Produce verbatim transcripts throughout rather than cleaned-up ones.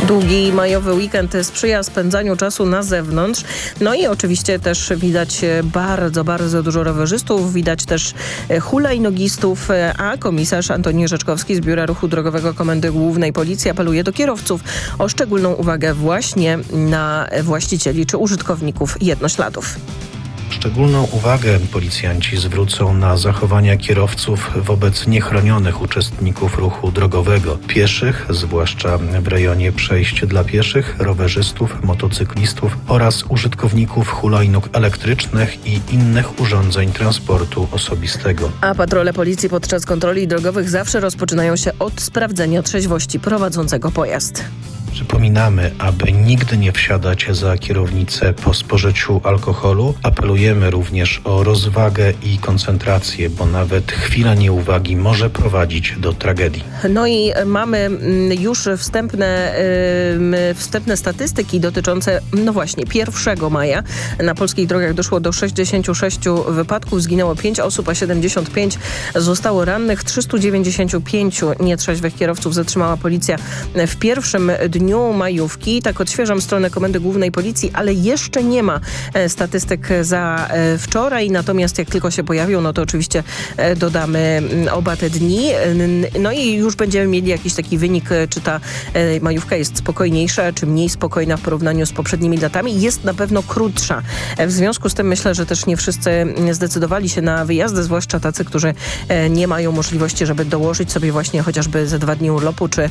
Długi majowy weekend sprzyja spędzaniu czasu na zewnątrz. No i oczywiście też widać bardzo, bardzo dużo rowerzystów, widać też hulajnogistów, a komisarz Antoni Rzeczkowski z Biura Ruchu Drogowego Komendy Głównej Policji apeluje do kierowców o szczególną uwagę właśnie na właścicieli czy użytkowników jednośladów. Szczególną uwagę policjanci zwrócą na zachowania kierowców wobec niechronionych uczestników ruchu drogowego, pieszych, zwłaszcza w rejonie przejść dla pieszych, rowerzystów, motocyklistów oraz użytkowników hulajnóg elektrycznych i innych urządzeń transportu osobistego. A patrole policji podczas kontroli drogowych zawsze rozpoczynają się od sprawdzenia trzeźwości prowadzącego pojazd. Przypominamy, aby nigdy nie wsiadać za kierownicę po spożyciu alkoholu. Apelujemy również o rozwagę i koncentrację, bo nawet chwila nieuwagi może prowadzić do tragedii. No i mamy już wstępne, yy, wstępne statystyki dotyczące, no właśnie, pierwszego maja. Na polskich drogach doszło do sześćdziesięciu sześciu wypadków, zginęło pięć osób, a siedemdziesiąt pięć zostało rannych. trzystu dziewięćdziesięciu pięciu nietrzeźwych kierowców zatrzymała policja w pierwszym dniu majówki. Tak odświeżam stronę Komendy Głównej Policji, ale jeszcze nie ma statystyk za wczoraj. Natomiast jak tylko się pojawią, no to oczywiście dodamy oba te dni. No i już będziemy mieli jakiś taki wynik, czy ta majówka jest spokojniejsza, czy mniej spokojna w porównaniu z poprzednimi latami. Jest na pewno krótsza. W związku z tym myślę, że też nie wszyscy zdecydowali się na wyjazdy, zwłaszcza tacy, którzy nie mają możliwości, żeby dołożyć sobie właśnie chociażby ze dwa dni urlopu, czy,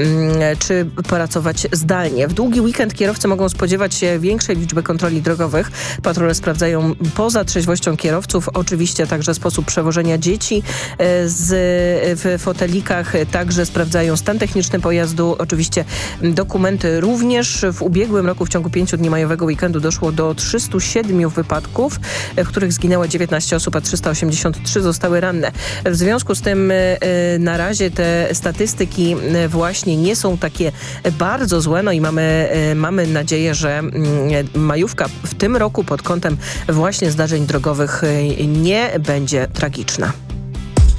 czy pracować zdalnie. W długi weekend kierowcy mogą spodziewać się większej liczby kontroli drogowych. Patrole sprawdzają poza trzeźwością kierowców oczywiście także sposób przewożenia dzieci z, w fotelikach, także sprawdzają stan techniczny pojazdu, oczywiście dokumenty również. W ubiegłym roku w ciągu pięciu dni majowego weekendu doszło do trzystu siedmiu wypadków, w których zginęło dziewiętnaście osób, a trzysta osiemdziesiąt trzy zostały ranne. W związku z tym na razie te statystyki właśnie nie są takie bardzo bardzo złe, no i mamy, mamy nadzieję, że majówka w tym roku pod kątem właśnie zdarzeń drogowych nie będzie tragiczna.